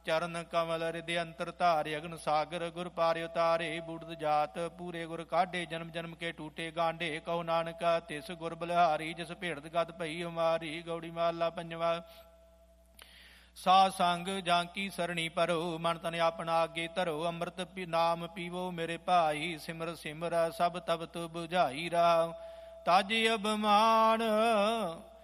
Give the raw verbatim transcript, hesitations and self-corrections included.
ਚਰਨ ਕਮਲ ਹਿਰਦੇ ਅੰਤਰ ਧਾਰੇ ਅਗਨ ਸਾਗਰ ਗੁਰ ਪਾਰਿ ਉਤਾਰੇ ਬੁੜਦ ਜਾਤ ਪੂਰੇ ਗੁਰ ਕਾਢੇ ਜਨਮ ਜਨਮ ਕੇ ਟੂਟੇ ਗਾਂਢੇ ਕਹੋ ਨਾਨਕ ਤਿਸ ਗੁਰ ਬਲਿਹਾਰੀ ਜਿਸ ਭੇੜਤ ਗਤ ਭਈ ਹਮਾਰੀ। ਗੌੜੀ ਮਹਲਾ ਪੰਜਵਾ। ਸਾਧ ਸੰਗ ਜਾਂ ਕੀ ਸਰਣੀ ਭਰੋ ਮਨ ਤਨ ਆਪਣਾ ਅੱਗੇ ਧਰੋ ਅੰਮ੍ਰਿਤ ਨਾਮ ਪੀਵੋ ਮੇਰੇ ਭਾਈ ਸਿਮਰ ਸਿਮਰ ਸਭ ਤਬ ਤੁ ਬੁਝਾਈ ਰਾਮ। ਤਜ ਅਭਿਮਾਨ